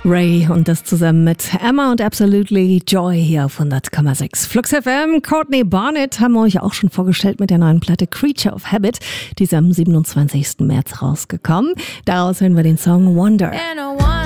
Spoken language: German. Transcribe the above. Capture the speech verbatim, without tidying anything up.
Ray und das zusammen mit Emma und Absolutely Joy hier auf hundert Komma sechs. Flux F M, Courtney Barnett haben wir euch auch schon vorgestellt mit der neuen Platte Creature of Habit. Die ist am siebenundzwanzigsten März rausgekommen. Daraus hören wir den Song Wonder.